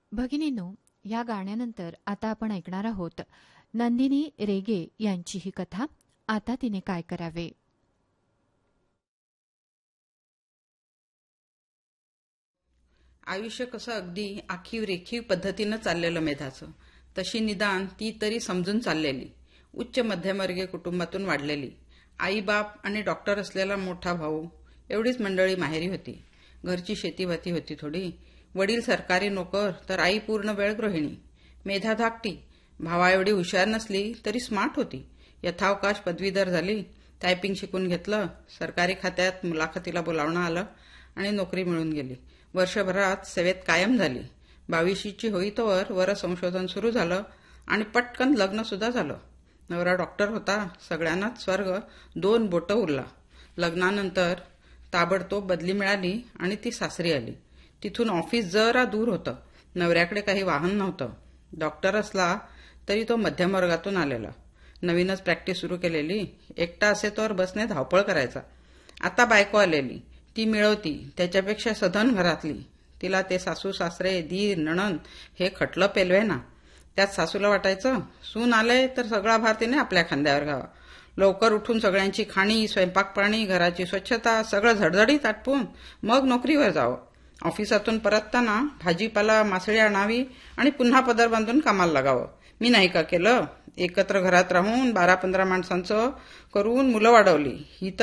भगिनींनो, या गाण्यानंतर आता आपण ऐकणार आहोत नंदिनी रेगे यांची ही कथा. आता तिने काय करावे. आयुष्य कसं अगदी आखीव रेखीव पद्धतीनं चाललेलं मेधाचं. तशी निदान ती तरी समजून चाललेली. उच्च मध्यमवर्गीय कुटुंबातून वाढलेली. आई बाप आणि डॉक्टर असलेला मोठा भाऊ एवढीच मंडळी माहेरी होती. घरची शेतीभाती होती थोडी. वडील सरकारी नोकर तर आई पूर्ण वेळ गृहिणी. मेधा धाकटी. भावा एवढी हुशार नसली तरी स्मार्ट होती. यथावकाश पदवीधर झाली. टायपिंग शिकून घेतलं. सरकारी खात्यात मुलाखतीला बोलावणं आलं आणि नोकरी मिळून गेली. वर्षभरात सेवेत कायम झाली. 22ची होईतोवर वर संशोधन सुरू झालं आणि पटकन लग्न सुद्धा झालं. नवरा डॉक्टर होता. सगळ्यांनाच स्वर्ग 2 बोटं उरला. लग्नानंतर ताबडतोब बदली मिळाली आणि ती सासरी आली. तिथून ऑफिस जरा दूर होतं. नवऱ्याकडे काही वाहन नव्हतं. डॉक्टर असला तरी तो मध्यम वर्गातून आलेला. नवीनच प्रॅक्टिस सुरू केलेली. एकटा असे तोवर बसने धावपळ करायचा. आता बायको आलेली. ती मिळवती. त्याच्यापेक्षा सधन घरातली. तिला ते सासू सासरे दीर नणंद हे खटलं पेलवे ना. त्यात सासूला वाटायचं सून आले तर सगळा भार तिने आपल्या खांद्यावर घ्यावा. लवकर उठून सगळ्यांची खाणी स्वयंपाक पाणी घराची स्वच्छता सगळं झडझडीत आटपून मग नोकरीवर जावं. ऑफिसातून परतताना भाजीपाला मासळी आणावी आणि पुन्हा पदर बांधून कामाला लागावं. मी नाही का केलं. एकत्र घरात राहून 12-15 माणसांचं करून मुलं वाढवली. ही तर